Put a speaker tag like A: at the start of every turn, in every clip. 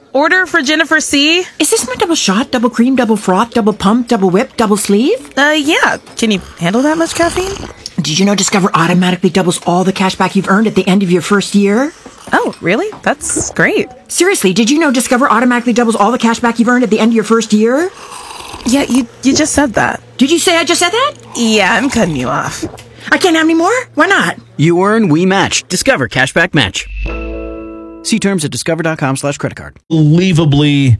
A: Order for Jennifer C.
B: Is this my double shot, double cream, double froth, double pump, double whip, double sleeve?
A: Yeah. Can you handle that much caffeine?
B: Did you know Discover automatically doubles all the cash back you've earned at the end of your first year?
A: Oh, really? That's great.
B: Seriously, did you know Discover automatically doubles all the cash back you've earned at the end of your first year?
A: Yeah, you just said that.
B: Did you say I just said that?
A: Yeah, I'm cutting you off.
B: I can't have any more? Why not?
C: You earn, we match. Discover Cashback Match. See terms at discover.com/creditcard.
D: Unbelievably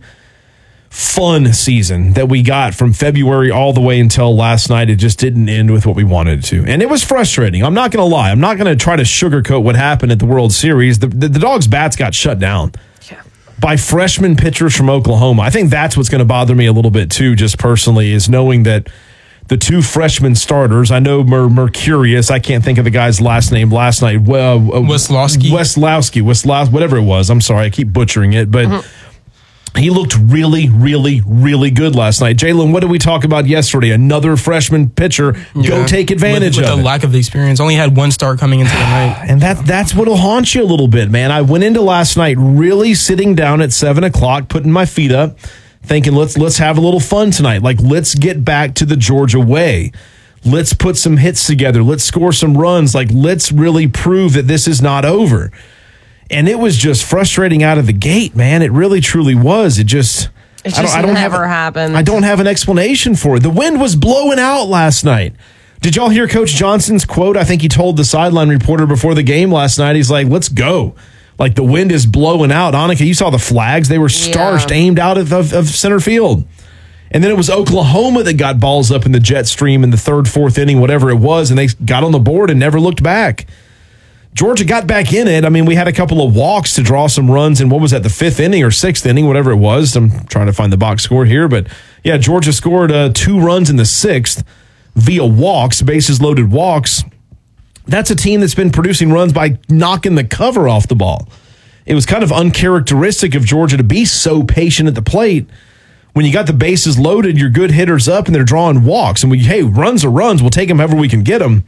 D: fun season that we got from February all the way until last night. It just didn't end with what we wanted it to. And it was frustrating. I'm not going to lie. I'm not going to try to sugarcoat what happened at the World Series. The Dogs' bats got shut down by freshman pitchers from Oklahoma. I think that's what's going to bother me a little bit too, just personally, is knowing that the two freshman starters, I know Mercurius, I can't think of the guy's last name last night. Weslowski, whatever it was. I'm sorry, I keep butchering it, but he looked really, really, really good last night. Jalen, what did we talk about yesterday? Another freshman pitcher. Go take advantage of it.
E: With the lack of experience. Only had one start coming into the night.
D: And that's what'll haunt you a little bit, man. I went into last night really sitting down at 7 o'clock, putting my feet up, thinking, let's have a little fun tonight. Like, let's get back to the Georgia way. Let's put some hits together. Let's score some runs. Like, let's really prove that this is not over. And it was just frustrating out of the gate, man. It really, truly was. It just
F: never happened.
D: I don't have an explanation for it. The wind was blowing out last night. Did y'all hear Coach Johnson's quote? I think he told the sideline reporter before the game last night. He's like, let's go. Like, the wind is blowing out. Annika, you saw the flags. They were starched, aimed out of center field. And then it was Oklahoma that got balls up in the jet stream in the third, fourth inning, whatever it was, and they got on the board and never looked back. Georgia got back in it. I mean, we had a couple of walks to draw some runs in, what was that, the fifth inning or sixth inning, whatever it was. I'm trying to find the box score here. But, yeah, Georgia scored 2 runs in the sixth via walks, bases loaded walks. That's a team that's been producing runs by knocking the cover off the ball. It was kind of uncharacteristic of Georgia to be so patient at the plate. When you got the bases loaded, your good hitters up, and they're drawing walks. And runs are runs. We'll take them however we can get them.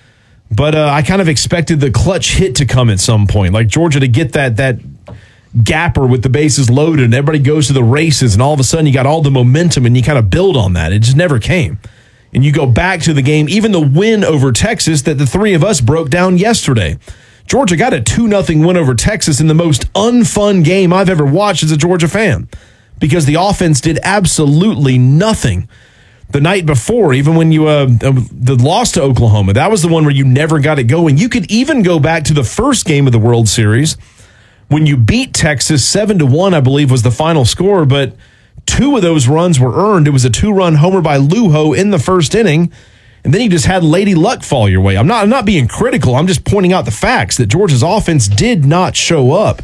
D: But I kind of expected the clutch hit to come at some point, like Georgia to get that gapper with the bases loaded, and everybody goes to the races, and all of a sudden you got all the momentum, and you kind of build on that. It just never came. And you go back to the game, even the win over Texas that the three of us broke down yesterday. Georgia got a 2-0 win over Texas in the most unfun game I've ever watched as a Georgia fan, because the offense did absolutely nothing. The night before, even when you the loss to Oklahoma, that was the one where you never got it going. You could even go back to the first game of the World Series when you beat Texas 7-1, I believe was the final score, but 2 of those runs were earned. It was a 2-run homer by Lujo in the first inning, and then you just had Lady Luck fall your way. I'm not being critical. I'm just pointing out the facts that Georgia's offense did not show up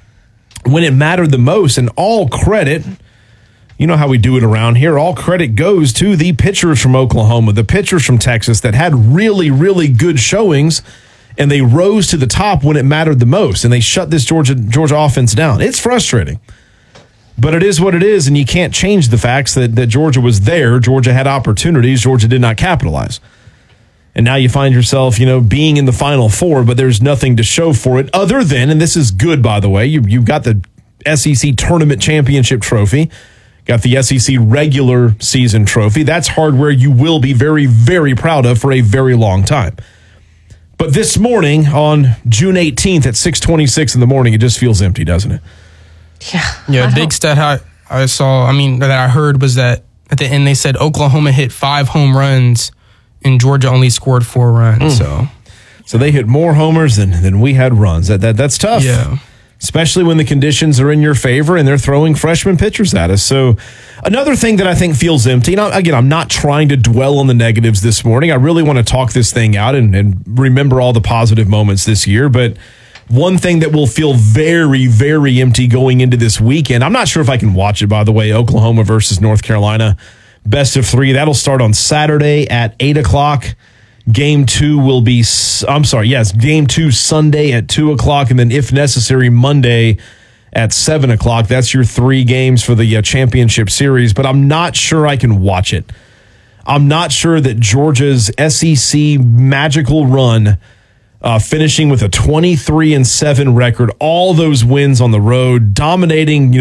D: when it mattered the most, and all credit. You know how we do it around here. All credit goes to the pitchers from Oklahoma, the pitchers from Texas that had really, really good showings, and they rose to the top when it mattered the most, and they shut this Georgia offense down. It's frustrating, but it is what it is, and you can't change the facts that Georgia was there. Georgia had opportunities. Georgia did not capitalize. And now you find yourself, being in the Final Four, but there's nothing to show for it other than, and this is good, by the way, you've got the SEC Tournament Championship trophy. Got the SEC regular season trophy. That's hardware you will be very, very proud of for a very long time. But this morning, on June 18th at 6:26 in the morning, it just feels empty, doesn't it?
E: Yeah, big stat I saw, that I heard was that at the end they said Oklahoma hit 5 home runs and Georgia only scored 4 runs.
D: So they hit more homers than we had runs. That's tough.
E: Yeah.
D: Especially when the conditions are in your favor and they're throwing freshman pitchers at us. So another thing that I think feels empty, again, I'm not trying to dwell on the negatives this morning. I really want to talk this thing out and remember all the positive moments this year. But one thing that will feel very, very empty going into this weekend, I'm not sure if I can watch it, by the way, Oklahoma versus North Carolina, best of 3. That'll start on Saturday at 8 o'clock. Game 2 will be, Game 2 Sunday at 2 o'clock, and then if necessary, Monday at 7 o'clock. That's your 3 games for the championship series, but I'm not sure I can watch it. I'm not sure that Georgia's SEC magical run, finishing with a 23-7 record, all those wins on the road, dominating,